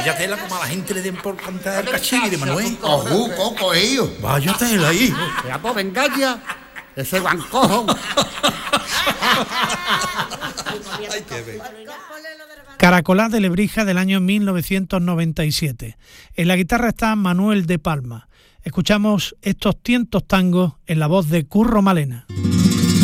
Vaya tela como a la gente le den por cantar el cachigre, Manuel. Ojú, coco, ellos. Vaya tela, hijo. Ya pues venga ya. Ese guancojo. Caracolá de Lebrija del año 1997. En la guitarra está Manuel de Palma. Escuchamos estos tientos tangos en la voz de Curro Malena.